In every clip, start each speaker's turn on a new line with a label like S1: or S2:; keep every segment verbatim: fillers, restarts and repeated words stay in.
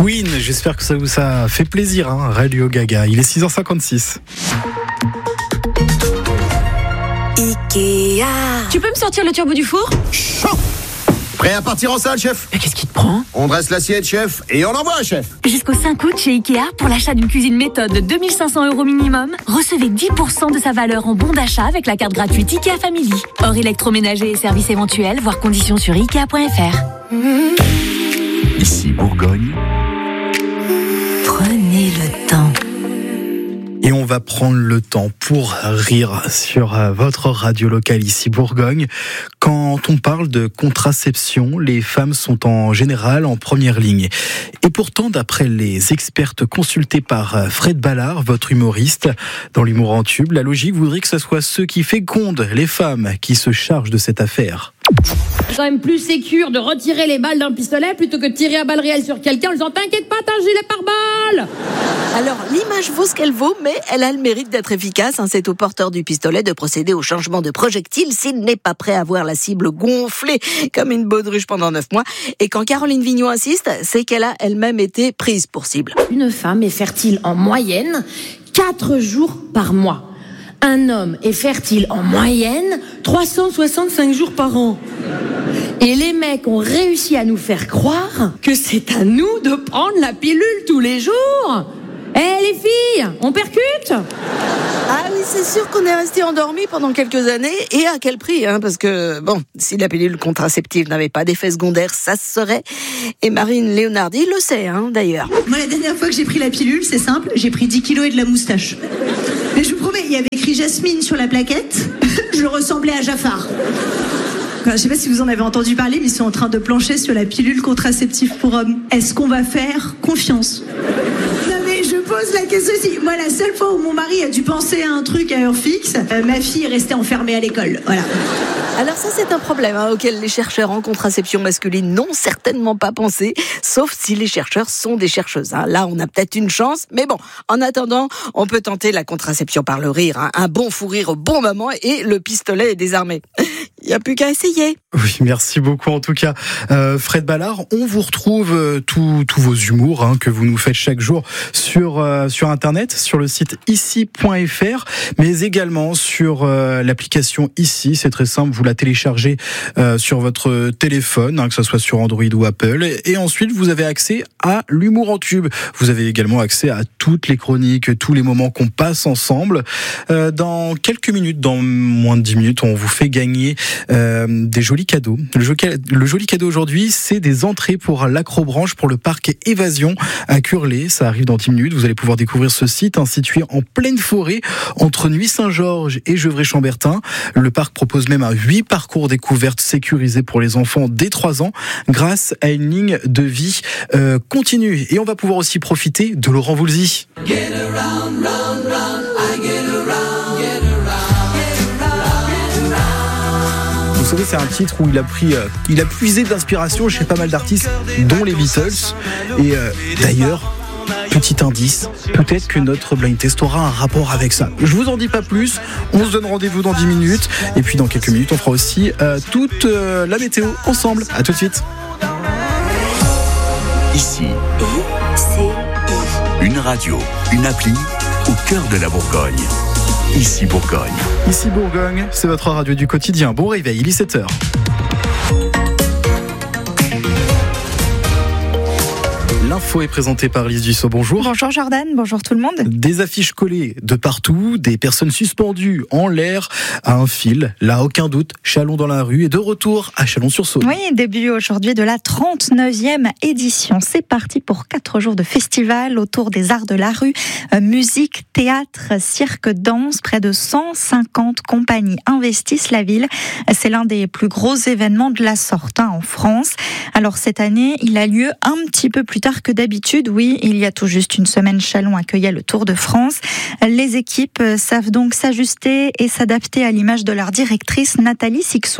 S1: Queen, j'espère que ça vous a fait plaisir, hein, Radio Gaga. Il est six heures cinquante-six.
S2: Ikea.
S3: Tu peux me sortir le turbo du four ?
S4: Chaud. Prêt à partir en salle, chef ?
S3: Mais qu'est-ce qui te prend ?
S4: On dresse l'assiette, chef, et on envoie, chef.
S3: Jusqu'au cinq août chez Ikea, pour l'achat d'une cuisine méthode de deux mille cinq cents euros minimum, recevez dix pour cent de sa valeur en bon d'achat avec la carte gratuite Ikea Family. Hors électroménager et services éventuels, voire conditions sur ikea point f r.
S2: Mmh.
S5: Ici Bourgogne.
S2: Prenez le temps.
S1: Et on va prendre le temps pour rire sur votre radio locale ici Bourgogne. Quand on parle de contraception, les femmes sont en général en première ligne. Et pourtant, d'après les expertes consultées par Fred Ballard, votre humoriste, dans l'humour en tube, la logique voudrait que ce soit ceux qui fécondent les femmes qui se chargent de cette affaire.
S6: C'est quand même plus sécure de retirer les balles d'un pistolet plutôt que de tirer à balles réelles sur quelqu'un en disant « T'inquiète pas, t'as un gilet pare-balles !»
S2: Alors, l'image vaut ce qu'elle vaut, mais elle a le mérite d'être efficace. Hein. C'est au porteur du pistolet de procéder au changement de projectile s'il n'est pas prêt à voir la cible gonflée comme une baudruche pendant neuf mois. Et quand Caroline Vignon insiste, c'est qu'elle a elle-même été prise pour cible.
S6: Une femme est fertile en moyenne quatre jours par mois. Un homme est fertile en moyenne trois cent soixante-cinq jours par an. Et les mecs ont réussi à nous faire croire que c'est à nous de prendre la pilule tous les jours. Eh hey, les filles, on percute ?
S2: Ah oui, c'est sûr qu'on est resté endormi pendant quelques années. Et à quel prix, hein ? Parce que, bon, si la pilule contraceptive n'avait pas d'effet secondaire, ça se saurait. Et Marine Léonardi le sait, hein, d'ailleurs.
S7: Moi, la dernière fois que j'ai pris la pilule, c'est simple, j'ai pris dix kilos et de la moustache. Mais je vous promets, il y avait écrit Jasmine sur la plaquette. Je ressemblais à Jafar. Je ne sais pas si vous en avez entendu parler, mais ils sont en train de plancher sur la pilule contraceptive pour hommes. Est-ce qu'on va faire confiance ? Non mais je pose la question aussi. Moi, la seule fois où mon mari a dû penser à un truc à heure fixe, euh, ma fille est restée enfermée à l'école. Voilà.
S2: Alors ça, c'est un problème hein, auquel les chercheurs en contraception masculine n'ont certainement pas pensé, sauf si les chercheurs sont des chercheuses. Hein. Là, on a peut-être une chance, mais bon, en attendant, on peut tenter la contraception par le rire. Hein. Un bon fou rire au bon moment et le pistolet est désarmé. Il n'y a plus qu'à essayer.
S1: Oui, merci beaucoup en tout cas. Euh, Fred Ballard, on vous retrouve euh, tous vos humours hein, que vous nous faites chaque jour sur, euh, sur Internet, sur le site ici point f r, mais également sur euh, l'application Ici. C'est très simple, vous la téléchargez euh, sur votre téléphone, hein, que ce soit sur Android ou Apple. Et ensuite, vous avez accès à l'humour en tube. Vous avez également accès à toutes les chroniques, tous les moments qu'on passe ensemble. Euh, dans quelques minutes, dans moins de dix minutes, on vous fait gagner Euh, des jolis cadeaux. Le, jo- le joli cadeau aujourd'hui, c'est des entrées pour l'Acrobranche pour le parc Évasion à Curlé. Ça arrive dans dix minutes. Vous allez pouvoir découvrir ce site hein, situé en pleine forêt entre Nuit-Saint-Georges et Gevrey-Chambertin. Le parc propose même un huit parcours découvertes sécurisés pour les enfants dès trois ans grâce à une ligne de vie euh, continue. Et on va pouvoir aussi profiter de Laurent Voulzy. Get around, round, round, I get around, get around. Vous savez, c'est un titre où il a pris, euh, il a puisé d'inspiration chez pas mal d'artistes, dont les Beatles. Et euh, d'ailleurs, petit indice, peut-être que notre blind test aura un rapport avec ça. Je vous en dis pas plus. On se donne rendez-vous dans dix minutes. Et puis dans quelques minutes, on fera aussi euh, toute euh, la météo ensemble. À tout de suite.
S5: Ici,
S2: Et c'est
S5: une radio, une appli au cœur de la Bourgogne. Ici Bourgogne.
S1: Ici Bourgogne, c'est votre radio du quotidien. Bon réveil, il est sept heures. L'info est présentée par Lise Dussault. Bonjour.
S8: Bonjour Jordan, bonjour tout le monde.
S1: Des affiches collées de partout, des personnes suspendues en l'air à un fil. Là, aucun doute, Chalon dans la rue est de retour à Chalon-sur-Saône.
S8: Oui, début aujourd'hui de la trente-neuvième édition. C'est parti pour quatre jours de festival autour des arts de la rue. Euh, musique, théâtre, cirque, danse. Près de cent cinquante compagnies investissent la ville. C'est l'un des plus gros événements de la sorte hein, en France. Alors cette année, il a lieu un petit peu plus tard que d'habitude. Oui, il y a tout juste une semaine, Chalon accueillait le Tour de France. Les équipes savent donc s'ajuster et s'adapter à l'image de leur directrice Nathalie Sixou.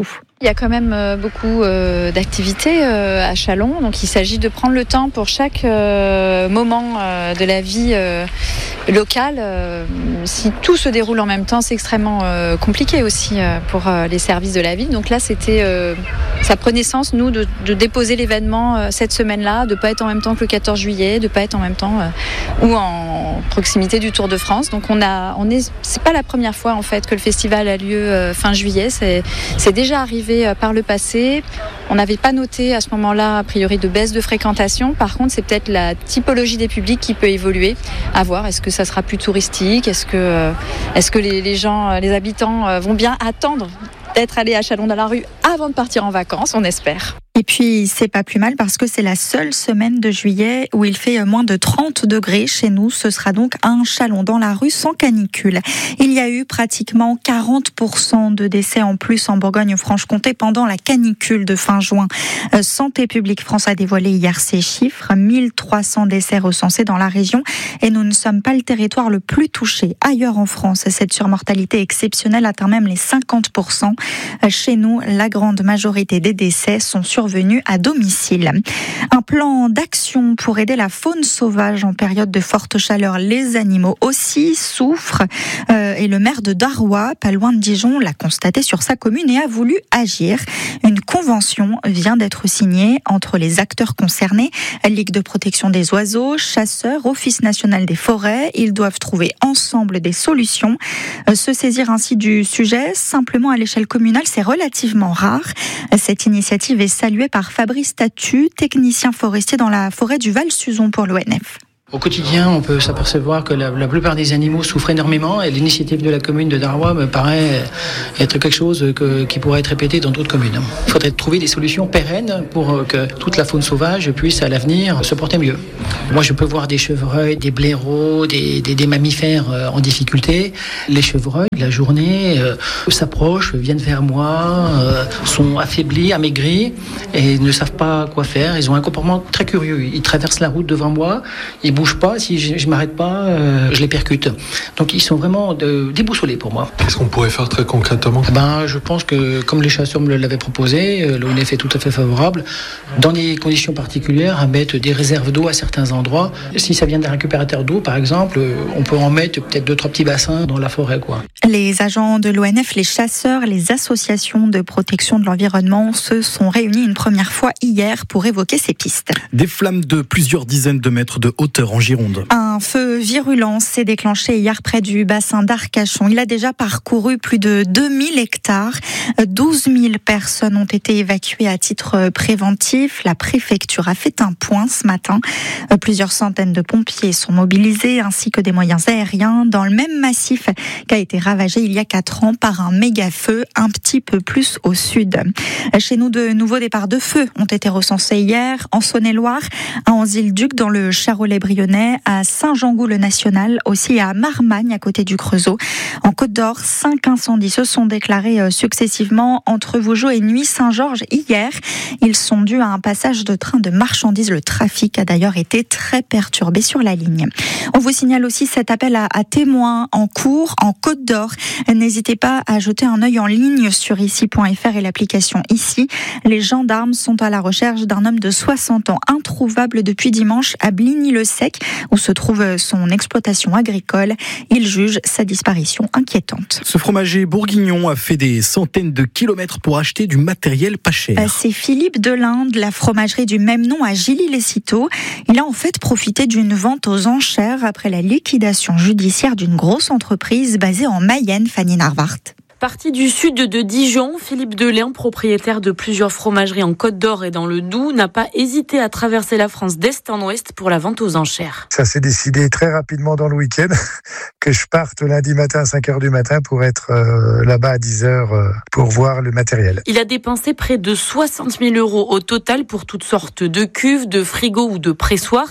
S9: Il y a quand même euh, beaucoup euh, d'activités euh, à Châlons, donc il s'agit de prendre le temps pour chaque euh, moment euh, de la vie euh, locale. Euh, si tout se déroule en même temps, c'est extrêmement euh, compliqué aussi euh, pour euh, les services de la ville. Donc là, c'était, euh, ça prenait sens, nous, de, de déposer l'événement euh, cette semaine-là, de ne pas être en même temps que le quatorze juillet, de ne pas être en même temps euh, ou en proximité du Tour de France. Donc on a, on est, c'est pas la première fois en fait que le festival a lieu euh, fin juillet. C'est, c'est déjà arrivé par le passé. On n'avait pas noté à ce moment-là, a priori, de baisse de fréquentation. Par contre, c'est peut-être la typologie des publics qui peut évoluer. À voir, est-ce que ça sera plus touristique ? Est-ce que, euh, est-ce que les, les gens, les habitants vont bien attendre d'être allés à Chalon-dans-la-Rue avant de partir en vacances ? On espère.
S8: Et puis, c'est pas plus mal parce que c'est la seule semaine de juillet où il fait moins de trente degrés chez nous. Ce sera donc un Châlons dans la rue sans canicule. Il y a eu pratiquement quarante pour cent de décès en plus en Bourgogne-Franche-Comté pendant la canicule de fin juin. Santé publique France a dévoilé hier ces chiffres. mille trois cents décès recensés dans la région et nous ne sommes pas le territoire le plus touché. Ailleurs en France, cette surmortalité exceptionnelle atteint même les cinquante pour cent. Chez nous, la grande majorité des décès sont sur venus à domicile. Un plan d'action pour aider la faune sauvage en période de forte chaleur. Les animaux aussi souffrent euh, et le maire de Darrois, pas loin de Dijon, l'a constaté sur sa commune et a voulu agir. Une convention vient d'être signée entre les acteurs concernés, Ligue de protection des oiseaux, chasseurs, Office national des forêts. Ils doivent trouver ensemble des solutions. Euh, se saisir ainsi du sujet, simplement à l'échelle communale, c'est relativement rare. Cette initiative est saluée par Fabrice Tatu, technicien forestier dans la forêt du Val-Suzon pour l'O N F.
S10: Au quotidien, on peut s'apercevoir que la, la plupart des animaux souffrent énormément et l'initiative de la commune de Darrois me paraît être quelque chose que, qui pourrait être répété dans d'autres communes. Il faudrait trouver des solutions pérennes pour que toute la faune sauvage puisse à l'avenir se porter mieux. Moi, je peux voir des chevreuils, des blaireaux, des, des, des mammifères en difficulté. Les chevreuils, la journée, euh, s'approchent, viennent vers moi, euh, sont affaiblis, amaigris et ne savent pas quoi faire. Ils ont un comportement très curieux. Ils traversent la route devant moi, ils bougent pas, si je, je m'arrête pas, euh, je les percute. Donc ils sont vraiment de, déboussolés pour moi.
S11: Qu'est-ce qu'on pourrait faire très concrètement ?
S10: Ben, je pense que comme les chasseurs me l'avaient proposé, l'O N F est tout à fait favorable, dans des conditions particulières, à mettre des réserves d'eau à certains endroits. Si ça vient d'un récupérateur d'eau, par exemple, on peut en mettre peut-être deux, trois petits bassins dans la forêt, quoi.
S8: Les agents de l'O N F, les chasseurs, les associations de protection de l'environnement se sont réunis une première fois hier pour évoquer ces pistes.
S1: Des flammes de plusieurs dizaines de mètres de hauteur en Gironde.
S8: Un feu virulent s'est déclenché hier près du bassin d'Arcachon. Il a déjà parcouru plus de deux mille hectares. douze mille personnes ont été évacuées à titre préventif. La préfecture a fait un point ce matin. Plusieurs centaines de pompiers sont mobilisés ainsi que des moyens aériens dans le même massif qui a été ravagé il y a quatre ans par un méga feu un petit peu plus au sud. Chez nous, de nouveaux départs de feu ont été recensés hier en Saône-et-Loire, à Anzille-Duc dans le Charolais-Brionnais, à Saint-Jean-Goul-le-National, aussi à Marmagne à côté du Creusot. En Côte d'Or, cinq incendies se sont déclarés successivement entre Vougeot et Nuits-Saint-Georges hier. Ils sont dus à un passage de train de marchandises. Le trafic a d'ailleurs été très perturbé sur la ligne. On vous signale aussi cet appel à, à témoins en cours en Côte d'Or. N'hésitez pas à jeter un œil en ligne sur ici point f r et l'application Ici. Les gendarmes sont à la recherche d'un homme de soixante ans introuvable depuis dimanche à Bligny-le-Sec où se trouve son exploitation agricole. Il juge sa disparition inquiétante.
S1: Ce fromager bourguignon a fait des centaines de kilomètres pour acheter du matériel pas cher.
S8: C'est Philippe Delin de la fromagerie du même nom à Gilly-les-Citeaux. Il a en fait profité d'une vente aux enchères après la liquidation judiciaire d'une grosse entreprise basée en Mayenne, Fanny Narvart.
S12: Parti du sud de Dijon, Philippe Delin, propriétaire de plusieurs fromageries en Côte d'Or et dans le Doubs, n'a pas hésité à traverser la France d'est en ouest pour la vente aux enchères.
S13: Ça s'est décidé très rapidement dans le week-end que je parte lundi matin à cinq heures du matin pour être euh, là-bas à dix heures euh, pour voir le matériel.
S12: Il a dépensé près de soixante mille euros au total pour toutes sortes de cuves, de frigos ou de pressoirs.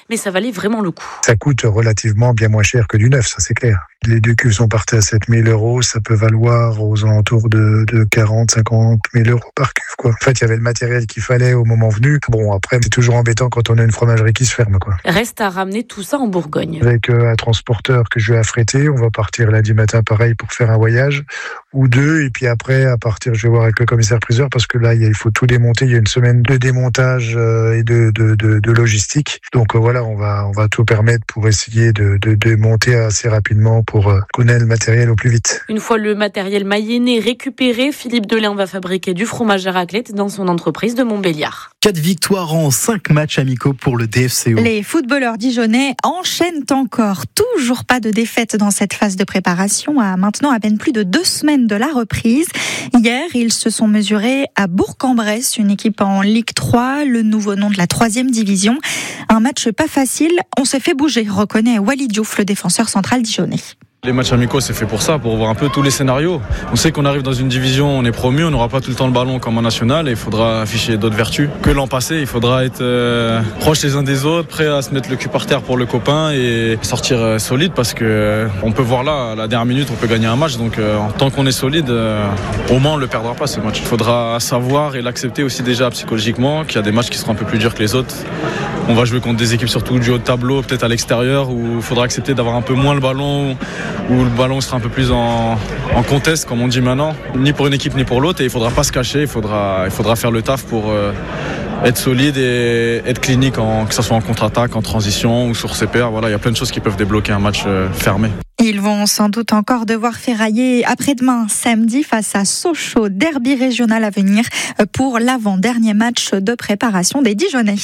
S12: mais ça valait vraiment le coup.
S13: Ça coûte relativement bien moins cher que du neuf, ça c'est clair. Les deux cuves sont parties à sept mille euros, ça peut valoir aux alentours de, de quarante, cinquante mille euros par cuve, quoi. En fait, il y avait le matériel qu'il fallait au moment venu. Bon, après, c'est toujours embêtant quand on a une fromagerie qui se ferme, quoi.
S12: Reste à ramener tout ça en Bourgogne.
S13: Avec euh, un transporteur que je vais affréter, on va partir lundi matin pareil pour faire un voyage ou deux, et puis après, à partir, je vais voir avec le commissaire-priseur parce que là, il faut tout démonter. Il y a une semaine de démontage euh, et de, de, de, de logistique. Donc euh, voilà, on va, on va tout permettre pour essayer de, de, de monter assez rapidement pour euh, connaître le matériel au plus vite.
S12: Une fois le matériel mayennais récupéré, Philippe Delain va fabriquer du fromage à raclette dans son entreprise de Montbéliard.
S1: Quatre victoires en cinq matchs amicaux pour le D F C O.
S8: Les footballeurs dijonnais enchaînent encore. Toujours pas de défaite dans cette phase de préparation à maintenant à peine plus de deux semaines de la reprise. Hier, ils se sont mesurés à Bourg-en-Bresse, une équipe en Ligue trois, le nouveau nom de la troisième division. Un match pas facile, on s'est fait bouger, reconnaît Walid Diouf, le défenseur central dijonnais.
S11: Les matchs amicaux, c'est fait pour ça, pour voir un peu tous les scénarios. On sait qu'on arrive dans une division, on est promu, on n'aura pas tout le temps le ballon comme en national et il faudra afficher d'autres vertus que l'an passé. Il faudra être euh, proches les uns des autres, prêts à se mettre le cul par terre pour le copain et sortir euh, solide parce que euh, on peut voir là, à la dernière minute, on peut gagner un match. Donc euh, tant qu'on est solide, euh, au moins on ne le perdra pas ce match. Il faudra savoir et l'accepter aussi déjà psychologiquement qu'il y a des matchs qui seront un peu plus durs que les autres. On va jouer contre des équipes surtout du haut de tableau, peut-être à l'extérieur, où il faudra accepter d'avoir un peu moins le ballon, où le ballon sera un peu plus en, en contest, comme on dit maintenant, ni pour une équipe ni pour l'autre. Et il ne faudra pas se cacher, il faudra, il faudra faire le taf pour euh, être solide et être clinique, en, que ce soit en contre-attaque, en transition ou sur ses pairs. Voilà, il y a plein de choses qui peuvent débloquer un match euh, fermé.
S8: Ils vont sans doute encore devoir ferrailler après-demain, samedi, face à Sochaux, derby régional à venir pour l'avant-dernier match de préparation des Dijonnais.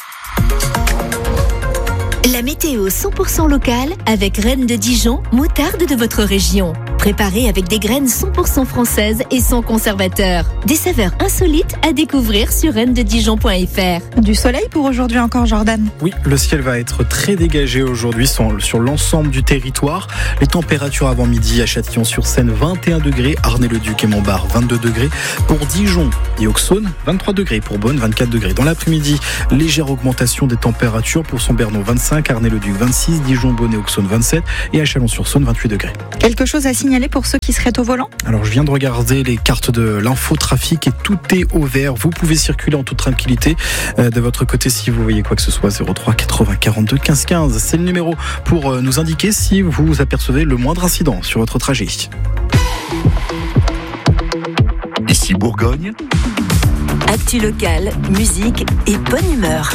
S14: La météo cent pour cent locale avec Reine de Dijon, moutarde de votre région. Préparée avec des graines cent pour cent françaises et sans conservateur. Des saveurs insolites à découvrir sur reine de dijon point f r.
S8: Du soleil pour aujourd'hui encore, Jordan?
S1: Oui, le ciel va être très dégagé aujourd'hui sur l'ensemble du territoire. Les températures avant midi à Châtillon-sur-Seine, vingt et un degrés. Arnay-le-Duc et Montbard, vingt-deux degrés. Pour Dijon et Auxonne, vingt-trois degrés. Pour Beaune, vingt-quatre degrés. Dans l'après-midi, légère augmentation des températures pour Saint-Bernon, vingt-cinq, Arnay-le-Duc, vingt-six, Dijon, Beaune et Auxonne, vingt-sept et à Chalon-sur-Saône, vingt-huit degrés.
S8: Quelque chose à signaler pour ceux qui seraient au volant?
S1: Alors je viens de regarder les cartes de l'infotrafic et tout est au vert. Vous pouvez circuler en toute tranquillité. Euh, de votre côté, si vous voyez quoi que ce soit, zéro trois quatre-vingts quarante-deux quinze quinze. C'est le numéro pour euh, nous indiquer si vous apercevez le moindre incident sur votre trajet.
S5: Ici Bourgogne.
S14: Actu locale, musique et bonne humeur.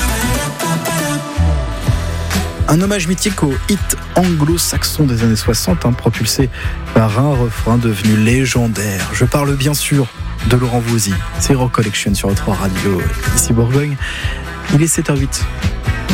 S1: Un hommage mythique au hit anglo-saxon des années soixante, hein, propulsé par un refrain devenu légendaire. Je parle bien sûr de Laurent Voulzy. C'est Rock Collection sur votre radio, ici Bourgogne. Il est sept heures huit.